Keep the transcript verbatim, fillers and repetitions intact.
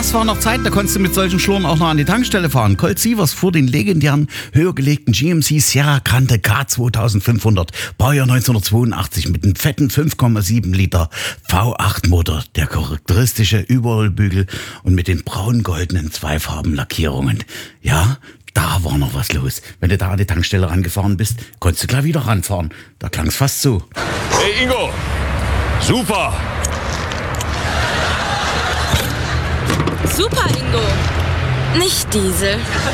Das war noch Zeit, da konntest du mit solchen Schlurren auch noch an die Tankstelle fahren. Colt Sievers fuhr den legendären, höher gelegten G M C Sierra Grande K zweitausendfünfhundert, Baujahr neunzehnhundertzweiundachtzig, mit einem fetten fünf Komma sieben Liter V acht Motor, der charakteristische Überrollbügel und mit den braun-goldenen Zweifarben-Lackierungen. Ja, da war noch was los. Wenn du da an die Tankstelle rangefahren bist, konntest du gleich wieder ranfahren. Da klang's fast so. Hey Ingo, super! Super, Ingo. Nicht Diesel.